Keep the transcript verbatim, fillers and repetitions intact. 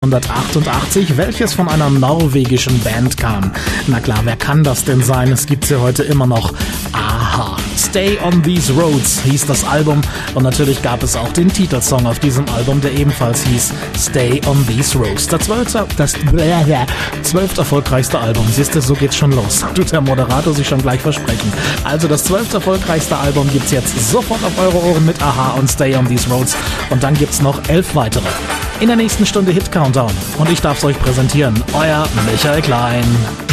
neunzehnhundertachtundachtzig, welches von einer norwegischen Band kam. Na klar, wer kann das denn sein? Es gibt sie heute immer noch. Aha. Stay on These Roads hieß das Album und natürlich gab es auch den Titelsong auf diesem Album, der ebenfalls hieß Stay on These Roads. Das zwölfte, das zwölft erfolgreichste Album. Siehst du, so geht's schon los. Tut der Moderator sich schon gleich versprechen. Also das zwölfte erfolgreichste Album gibt's jetzt sofort auf eure Ohren mit Aha und Stay on These Roads und dann gibt's noch elf weitere. In der nächsten Stunde Hit Countdown und ich darf's euch präsentieren. Euer Michael Klein.